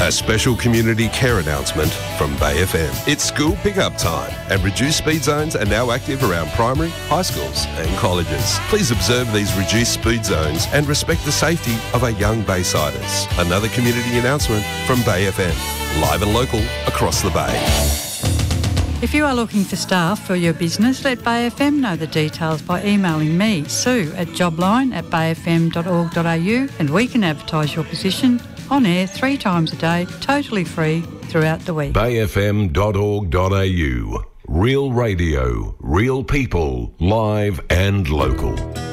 A special community care announcement from Bay FM. It's school pickup time and reduced speed zones are now active around primary, high schools and colleges. Please observe these reduced speed zones and respect the safety of our young Baysiders. Another community announcement from Bay FM. Live and local across the Bay. If you are looking for staff for your business, let Bay FM know the details by emailing me, Sue, at jobline@bayfm.org.au, and we can advertise your position on air 3 times a day, totally free throughout the week. bayfm.org.au. Real radio, real people, live and local.